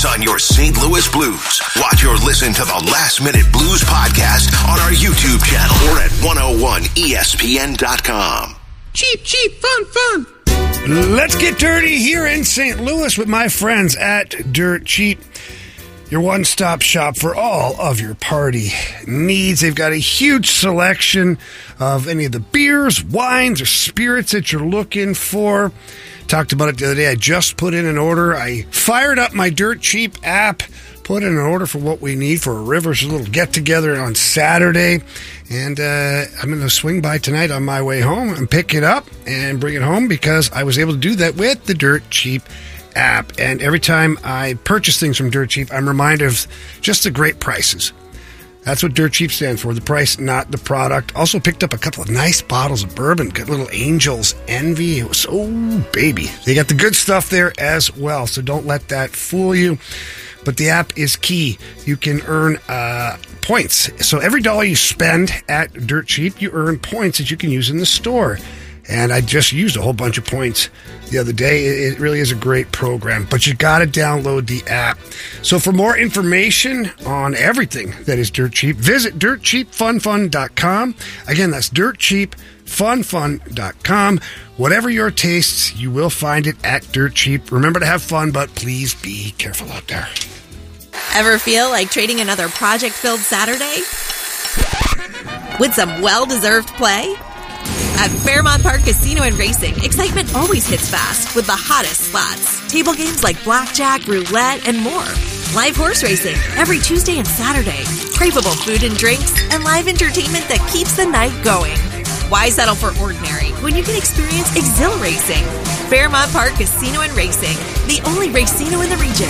news on your St. Louis Blues. Watch or listen to the Last Minute Blues podcast on our YouTube channel or at 101ESPN.com. Cheap, fun. Let's get dirty here in St. Louis with my friends at Dirt Cheap, your one-stop shop for all of your party needs. They've got a huge selection of any of the beers, wines, or spirits that you're looking for. Talked about it the other day. I just put in an order. I fired up my Dirt Cheap app, put in an order for what we need for a Rivers little get-together on Saturday. And I'm going to swing by tonight on my way home and pick it up and bring it home because I was able to do that with the Dirt Cheap app. And every time I purchase things from Dirt Cheap, I'm reminded of just the great prices. That's what Dirt Cheap stands for, the price, not the product. Also picked up a couple of nice bottles of bourbon, got little Angel's Envy. It was, baby. They got the good stuff there as well, so don't let that fool you. But the app is key. You can earn points. So every dollar you spend at Dirt Cheap, you earn points that you can use in the store. And I just used a whole bunch of points the other day. It really is a great program, but you got to download the app. So for more information on everything that is Dirt Cheap, visit dirtcheapfunfun.com. Again, that's dirtcheapfunfun.com. Whatever your tastes, you will find it at Dirt Cheap. Remember to have fun, but please be careful out there. Ever feel like trading another project-filled Saturday with some well-deserved play? At Fairmont Park Casino and Racing, excitement always hits fast with the hottest slots, table games like blackjack, roulette, and more. Live horse racing every Tuesday and Saturday, craveable food and drinks, and live entertainment that keeps the night going. Why settle for ordinary when you can experience exhilarating? Fairmont Park Casino and Racing, the only racino in the region.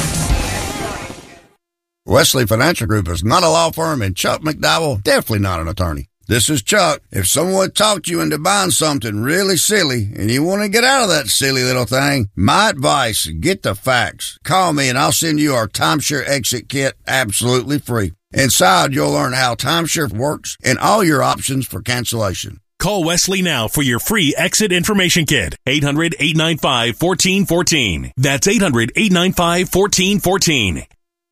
Wesley Financial Group is not a law firm, and Chuck McDowell definitely not an attorney. This is Chuck. If someone talked you into buying something really silly and you want to get out of that silly little thing, my advice, get the facts. Call me and I'll send you our timeshare exit kit absolutely free. Inside, you'll learn how timeshare works and all your options for cancellation. Call Wesley now for your free exit information kit. 800-895-1414. That's 800-895-1414.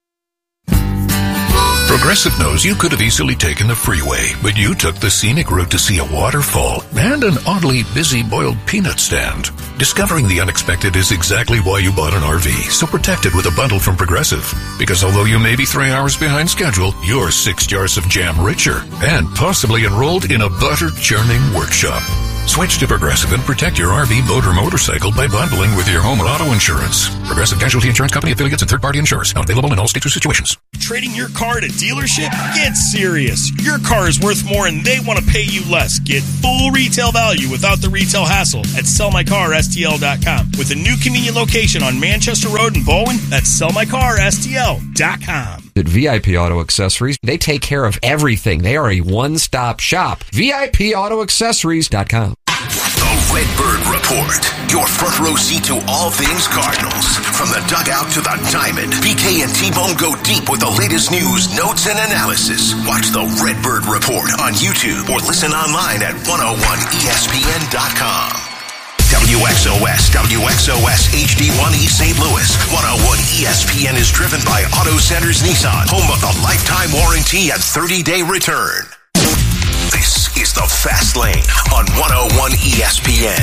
Progressive knows you could have easily taken the freeway, but you took the scenic route to see a waterfall and an oddly busy boiled peanut stand. Discovering the unexpected is exactly why you bought an RV, so protect it with a bundle from Progressive. Because although you may be 3 hours behind schedule, you're 6 jars of jam richer and possibly enrolled in a butter-churning workshop. Switch to Progressive and protect your RV, boat, or motorcycle by bundling with your home or auto insurance. Progressive Casualty Insurance Company, affiliates, and third-party insurers. Not available in all states or situations. Trading your car at a dealership? Get serious. Your car is worth more and they want to pay you less. Get full retail value without the retail hassle at sellmycarstl.com. With a new convenient location on Manchester Road in Baldwin, that's sellmycarstl.com. At VIP Auto Accessories, they take care of everything. They are a one-stop shop. VIPAutoAccessories.com. The Redbird Report. Your front row seat to all things Cardinals. From the dugout to the diamond, BK and T-Bone go deep with the latest news, notes, and analysis. Watch the Redbird Report on YouTube or listen online at 101ESPN.com. WXOS, HD1 East St. Louis. 101 ESPN is driven by Auto Centers Nissan, home of the lifetime warranty and 30-day return. This is the Fast Lane on 101 ESPN.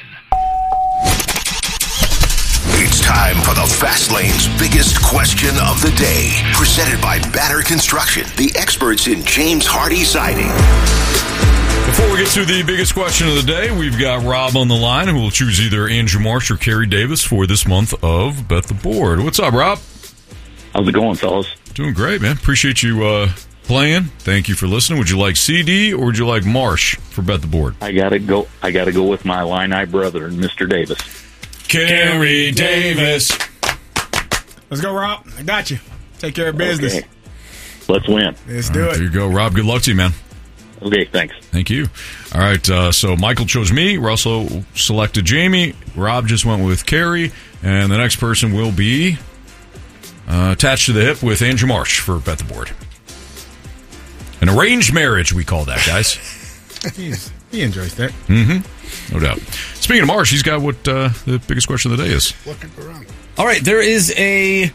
It's time for the Fast Lane's biggest question of the day. Presented by Banner Construction, the experts in James Hardy Siding. Before we get to the biggest question of the day, we've got Rob on the line, who will choose either Andrew Marsh or Kerry Davis for this month of Bet the Board. What's up, Rob? How's it going, fellas? Doing great, man. Appreciate you playing. Thank you for listening. Would you like CD or would you like Marsh for Bet the Board? I gotta go with my Illini brother, Mr. Davis. Kerry Davis. Let's go, Rob. I got you. Take care of business. Okay. Let's win. Let's do it. There you go, Rob. Good luck to you, man. Okay, thanks. Thank you. All right, so Michael chose me. Russell selected Jamie. Rob just went with Kerry. And the next person will be attached to the hip with Andrew Marsh for Bet the Board. An arranged marriage, we call that, guys. He enjoys that. Mm-hmm. No doubt. Speaking of Marsh, he's got what the biggest question of the day is. Looking around. All right, there is a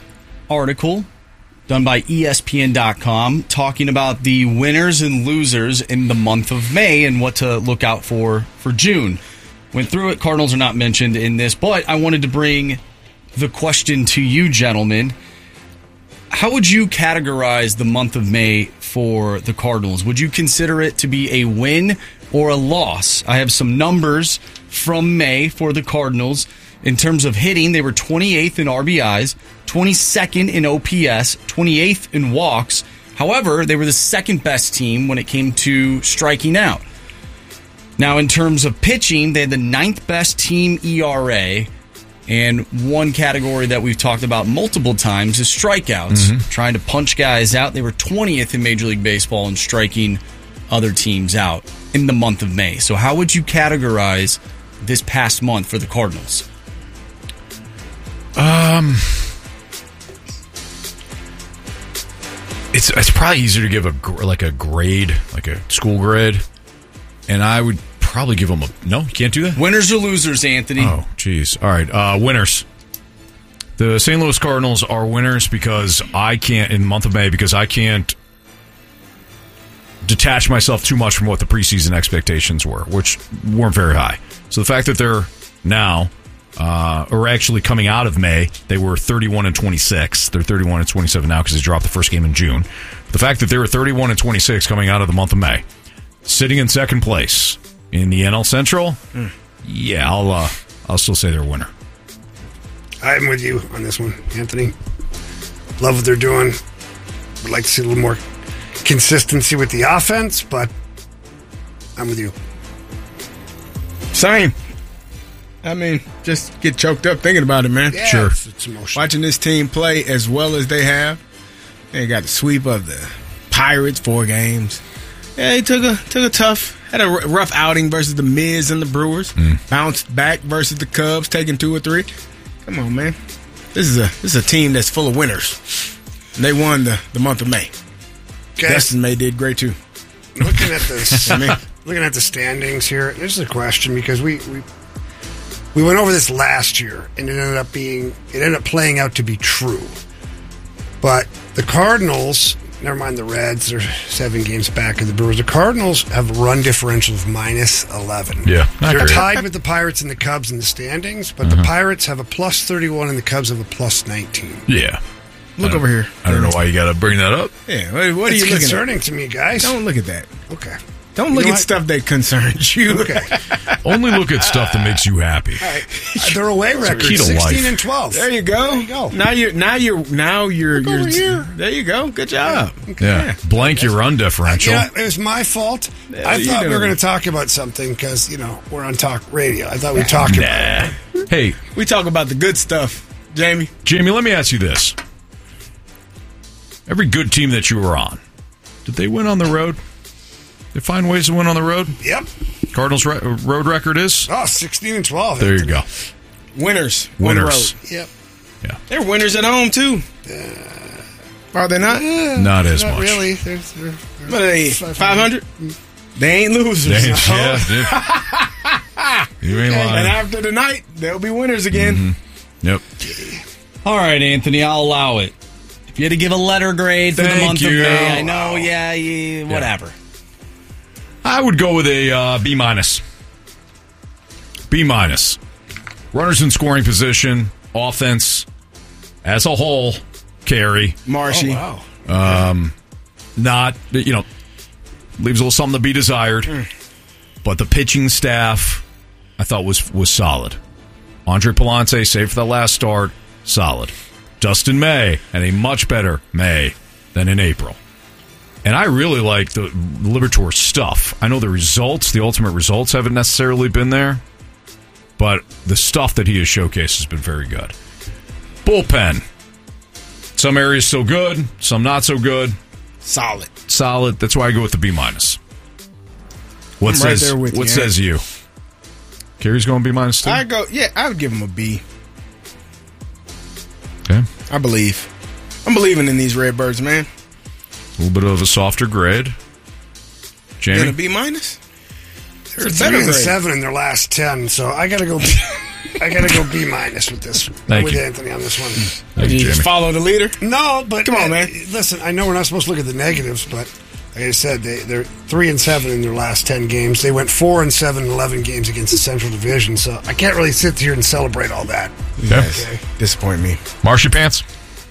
article done by ESPN.com talking about the winners and losers in the month of May and what to look out for June. Went through it. Cardinals are not mentioned in this, but I wanted to bring the question to you, gentlemen. How would you categorize the month of May for the Cardinals? Would you consider it to be a win or a loss? I have some numbers from May for the Cardinals. In terms of hitting, they were 28th in RBIs, 22nd in OPS, 28th in walks. However, they were the second best team when it came to striking out. Now, in terms of pitching, they had the 9th best team ERA, and one category that we've talked about multiple times is strikeouts, trying to punch guys out. They were 20th in Major League Baseball in striking other teams out in the month of May. So how would you categorize this past month for the Cardinals? It's probably easier to give a grade, like a school grade, and I would probably give them no. You can't do that. Winners or losers, Anthony? Oh, geez. All right, winners. The St. Louis Cardinals are winners because I can't in the month of May because I can't detach myself too much from what the preseason expectations were, which weren't very high. So the fact that they're now. Or actually coming out of May, they were 31-26. They're 31-27 now because they dropped the first game in June. The fact that they were 31-26 coming out of the month of May, sitting in second place in the NL Central, yeah, I'll still say they're a winner. I'm with you on this one, Anthony. Love what they're doing. Would like to see a little more consistency with the offense, but I'm with you. Same. I mean, just get choked up thinking about it, man. Yeah, sure. It's emotional. Watching this team play as well as they have. They got the sweep of the Pirates, 4 games. Yeah, he took a tough, had a rough outing versus the Miz and the Brewers. Bounced back versus the Cubs, taking 2 or 3. Come on, man. This is a team that's full of winners. And they won the month of May. Okay. Dustin May did great too. Looking at this, looking at the standings here, this is a question because we went over this last year, and it ended up playing out to be true. But the Cardinals, never mind the Reds, they're 7 games back of the Brewers. The Cardinals have a run differential of -11. Yeah, they're tied with the Pirates and the Cubs in the standings, but the Pirates have a +31 and the Cubs have a +19. Yeah. Look over here. I don't know why you got to bring that up. Yeah, what are you looking at? It's concerning to me, guys. Don't look at that. Okay. Don't look at stuff that concerns you. Okay. Only look at stuff that makes you happy. All right. Their away record, key to 16-12. There you go. There you go. Now you're over here. There you go. Good job. Okay. Yeah. Blank your run differential. It was my fault. I thought we were going to talk about something because, we're on talk radio. I thought we'd talk about it. Hey, we talk about the good stuff, Jamie. Jamie, let me ask you this. Every good team that you were on, did they win on the road? They find ways to win on the road? Yep. Cardinals' road record is? 16-12. There you go. Winners. Winners. On the road. Yep. Yeah. They're winners at home, too. Are they not? Not as much. Not really. What are they, 500? They ain't losers. Yeah, you ain't lying. And after tonight, they'll be winners again. Yep. All right, Anthony, I'll allow it. If you had to give a letter grade for the month of May, I know, whatever. I would go with a B-. B-. Runners in scoring position, offense as a whole, Carey. Marshy. Oh, wow. Not, leaves a little something to be desired. But the pitching staff, I thought was solid. Andre Palante, save for the last start, solid. Dustin May had a much better May than in April. And I really like the Liberatore stuff. I know the results, the ultimate results haven't necessarily been there, but the stuff that he has showcased has been very good. Bullpen. Some areas still good, some not so good. Solid. That's why I go with the B-. What says you? Carey's going B- too? I would give him a B. Okay. I'm believing in these Redbirds, man. A little bit of a softer grade. Jamie? And a B-? They're 3-7 in their last 10, so I got to go B. I got to go B- with this. Thank with you. Anthony on this one. Thank you, You just Jamie. follow the leader? No, but Come on, man. Listen, I know we're not supposed to look at the negatives, but like I said, they're 3-7 in their last 10 games. They went 4-7 in 11 games against the Central Division. So I can't really sit here and celebrate all that. Okay. Disappoint me. Marshy Pants?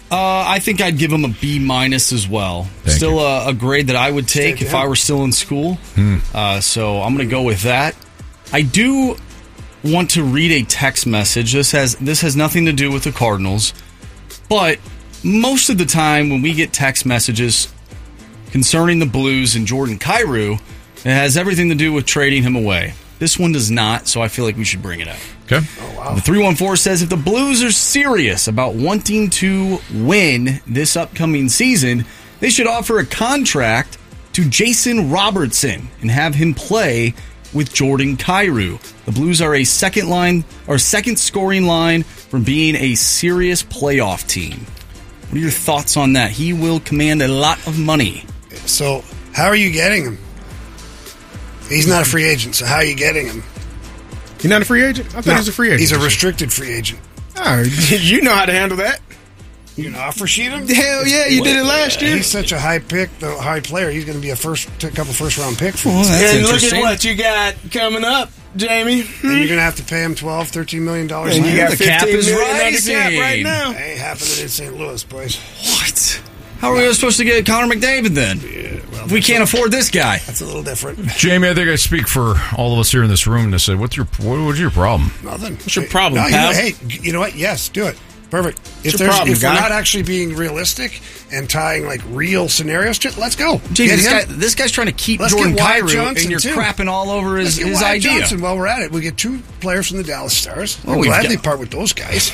I think I'd give him a B- as well. Still a grade that I would take if I were still in school. So I'm going to go with that. I do want to read a text message. This has nothing to do with the Cardinals, but most of the time when we get text messages concerning the Blues and Jordan Kyrou, it has everything to do with trading him away. This one does not, so I feel like we should bring it up. Okay. Oh, wow. The 314 says if the Blues are serious about wanting to win this upcoming season, they should offer a contract to Jason Robertson and have him play with Jordan Kyrou. The Blues are a second scoring line from being a serious playoff team. What are your thoughts on that? He will command a lot of money. So how are you getting him? He's not a free agent, so how are you getting him? He's not a free agent? I thought he was a free agent. He's a restricted free agent. Oh, you know how to handle that. You can offer sheet him? Hell yeah, you did it last year. He's such a high player. He's going to be a couple first-round pick for us. And look at what you got coming up, Jamie. And you're going to have to pay him $12, $13 million. And you got the cap $15 is million under rising cap right now. Ain't happening in St. Louis, boys. What? How are we supposed to get Connor McDavid then? If we can't afford this guy. That's a little different. Jamie, I think I speak for all of us here in this room to say, what's your problem? Nothing. What's your problem, No, pal? hey, you know what? Yes, do it. Perfect. If your problem, we're guy? not actually being realistic and tying like real scenarios to it, let's go. Jamie, Get him. this guy's trying to keep Let's Jordan get Wyatt Kyrou, Johnson, and you're too. crapping all over Let's his get Wyatt idea. Johnson while we're at it. We get 2 players from the Dallas Stars. Well, I'll we've gladly got- part with those guys.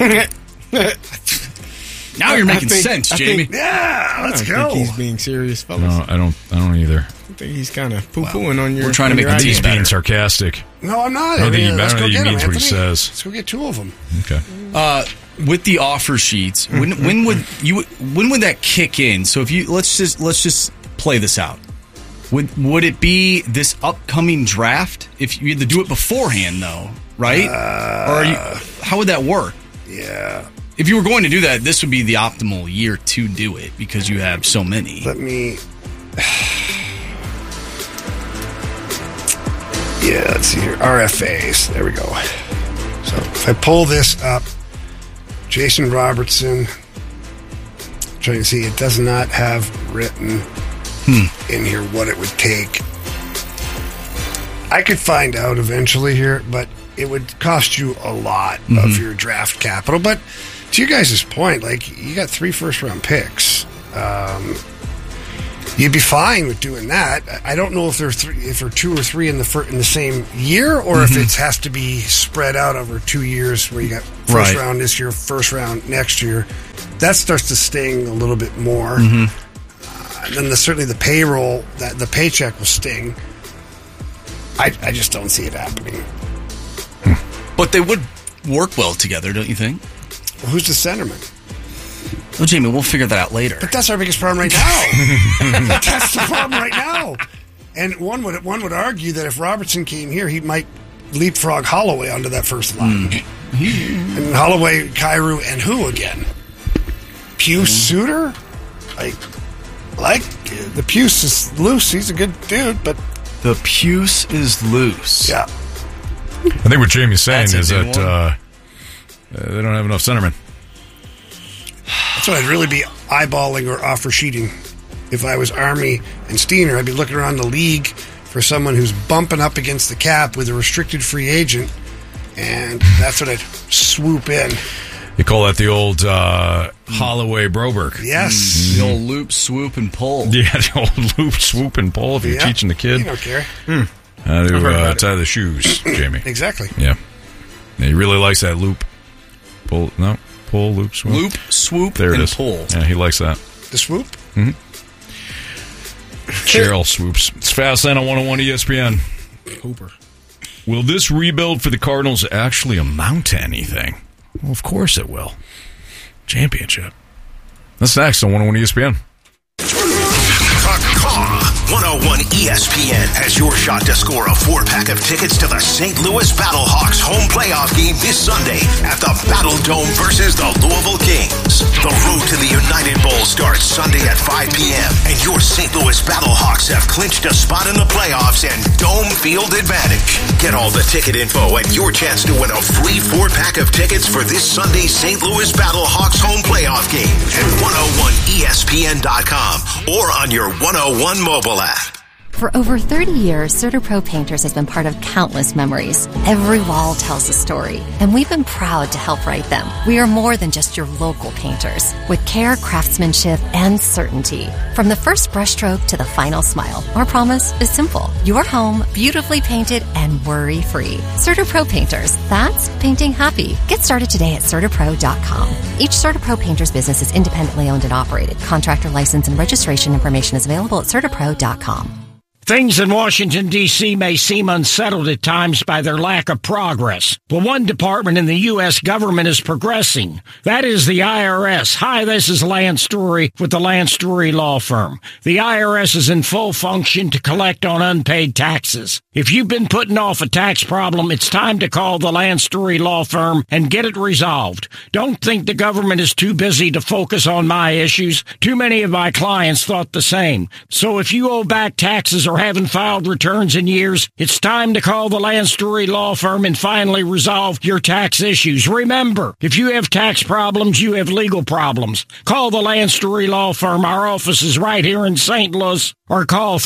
Now you're making I think- sense, I Jamie. think- Yeah, let's I go. don't think he's being serious, fellas. No, I don't either. I think he's kind of poo-pooing on your. we're trying to on make your the idea. He's being better. sarcastic. No, I'm not. I don't think he Let's go get him, means what he Anthony. says. Let's go get 2 of them. Okay. With the offer sheets, when would that kick in? So if you let's just play this out. Would it be this upcoming draft? If you had to do it beforehand, though, right? Or how would that work? Yeah. If you were going to do that, this would be the optimal year to do it because you have so many. Let me. Yeah, let's see here. RFAs. There we go. So if I pull this up, Jason Robertson. Trying to see, it does not have written in here what it would take. I could find out eventually here, but it would cost you a lot of your draft capital. But to you guys' point, like you got 3 first-round picks. You'd be fine with doing that. I don't know if they're 2 or 3 in the same year, or if it has to be spread out over 2 years, where you got first round this year, first round next year. That starts to sting a little bit more. And then certainly the payroll, the paycheck will sting. I just don't see it happening. But they would work well together, don't you think? Well, who's the centerman? Well, Jamie, we'll figure that out later. But that's our biggest problem right now. That's the problem right now. And one would argue that if Robertson came here, he might leapfrog Holloway onto that first line. And Holloway, Kyrou, and who again? Puce Suter? Like the Puce is loose. He's a good dude, but the Puce is loose. Yeah. I think what Jamie's saying is that they don't have enough centermen. That's what I'd really be eyeballing or offer sheeting. If I was Army and Steiner, I'd be looking around the league for someone who's bumping up against the cap with a restricted free agent, and that's what I'd swoop in. You call that the old Holloway Broberg. Yes. The old loop, swoop, and pull. Yeah, the old loop, swoop, and pull if you're teaching the kid. You don't care. How to tie the shoes, Jamie. Exactly. Yeah. He really likes that loop. Pull, loop, swoop. Loop, swoop, there it and is. pull. Yeah, he likes that. The swoop? Mm-hmm. Cheryl swoops. It's Fast Lane on 101 ESPN. Hooper. Will this rebuild for the Cardinals actually amount to anything? Well, of course it will. Championship. That's next on 101 ESPN. Call 101 ESPN has your shot to score a 4-pack of tickets to the St. Louis Battlehawks home playoff game this Sunday at the Battle Dome versus the Louisville Kings. The road to the United Bowl starts Sunday at 5 p.m. and your St. Louis Battlehawks have clinched a spot in the playoffs and dome field advantage. Get all the ticket info and your chance to win a free 4-pack of tickets for this Sunday's St. Louis Battlehawks home playoff game at 101ESPN.com or on your 101 mobile app. For over 30 years, CertaPro Painters has been part of countless memories. Every wall tells a story, and we've been proud to help write them. We are more than just your local painters, with care, craftsmanship, and certainty. From the first brushstroke to the final smile, our promise is simple. Your home, beautifully painted and worry-free. CertaPro Painters, that's painting happy. Get started today at CertaPro.com. Each CertaPro Painters business is independently owned and operated. Contractor license and registration information is available at CertaPro.com. Things in Washington, D.C. may seem unsettled at times by their lack of progress, but one department in the U.S. government is progressing. That is the IRS. Hi, this is Lance Story with the Lance Story Law Firm. The IRS is in full function to collect on unpaid taxes. If you've been putting off a tax problem, it's time to call the Lance Story Law Firm and get it resolved. Don't think the government is too busy to focus on my issues. Too many of my clients thought the same. So if you owe back taxes or haven't filed returns in years, it's time to call the Lance Story Law Firm and finally resolve your tax issues. Remember, if you have tax problems, you have legal problems. Call the Lance Story Law Firm. Our office is right here in St. Louis. Or call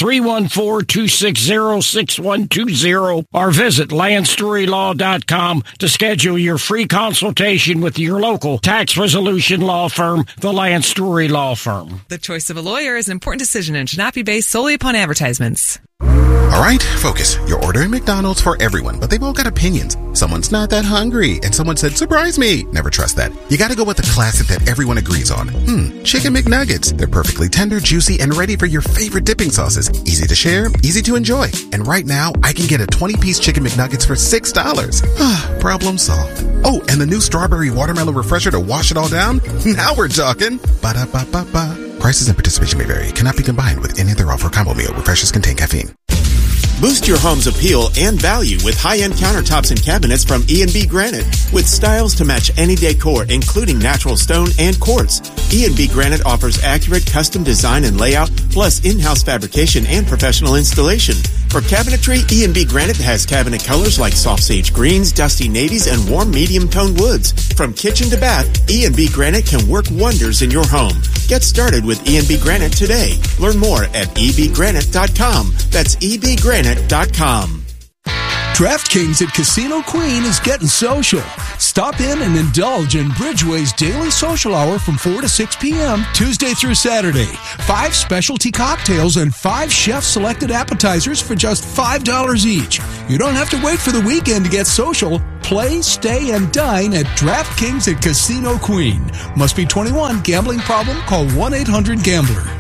314-260-6120 or visit LanceStoryLaw.com to schedule your free consultation with your local tax resolution law firm, the Lance Story Law Firm. The choice of a lawyer is an important decision and should not be based solely upon advertisements. All right, focus. You're ordering McDonald's for everyone, but they've all got opinions. Someone's not that hungry, and someone said, surprise me. Never trust that. You gotta go with the classic that everyone agrees on. Chicken McNuggets. They're perfectly tender, juicy, and ready for your favorite dipping sauces. Easy to share, easy to enjoy. And right now, I can get a 20-piece Chicken McNuggets for $6. Problem solved. Oh, and the new strawberry watermelon refresher to wash it all down? Now we're talking. Ba-da-ba-ba-ba. Prices and participation may vary. Cannot be combined with any other offer. Combo meal. Refreshers contain caffeine. Boost your home's appeal and value with high-end countertops and cabinets from E&B Granite. With styles to match any decor, including natural stone and quartz, E&B Granite offers accurate custom design and layout, plus in-house fabrication and professional installation. For cabinetry, E&B Granite has cabinet colors like soft sage greens, dusty navies, and warm medium-toned woods. From kitchen to bath, E&B Granite can work wonders in your home. Get started with E&B Granite today. Learn more at ebgranite.com. That's ebgranite.com. DraftKings at Casino Queen is getting social. Stop in and indulge in Bridgeway's daily social hour from 4 to 6 p.m. Tuesday through Saturday. 5 specialty cocktails and 5 chef-selected appetizers for just $5 each. You don't have to wait for the weekend to get social. Play, stay, and dine at DraftKings at Casino Queen. Must be 21. Gambling problem? Call 1-800-GAMBLER.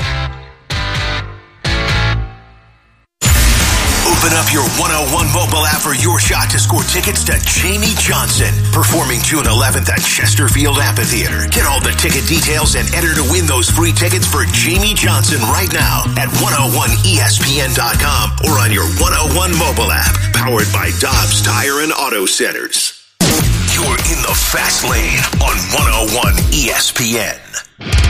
Open up your 101 mobile app for your shot to score tickets to Jamie Johnson, performing June 11th at Chesterfield Amphitheater. Get all the ticket details and enter to win those free tickets for Jamie Johnson right now at 101ESPN.com or on your 101 mobile app, powered by Dobbs Tire and Auto Centers. You're in the fast lane on 101 ESPN.